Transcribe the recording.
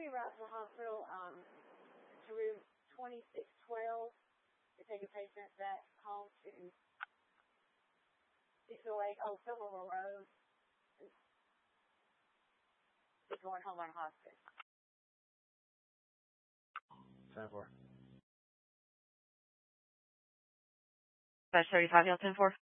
me right to the hospital, to room 2612 to take a patient back home to 608 Old Silverwell Road. He's going home on hospice. 10-4. 535, y'all 10-4.